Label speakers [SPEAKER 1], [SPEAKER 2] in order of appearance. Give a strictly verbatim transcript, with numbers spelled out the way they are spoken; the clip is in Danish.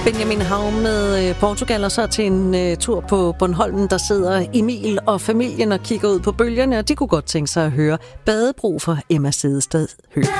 [SPEAKER 1] Benjamin Hav med øh, Portugal, og så til en øh, tur på Bornholm, der sidder Emil og familien og kigger ud på bølgerne, og de kunne godt tænke sig at høre Badebro for Emma Sedested Høgh.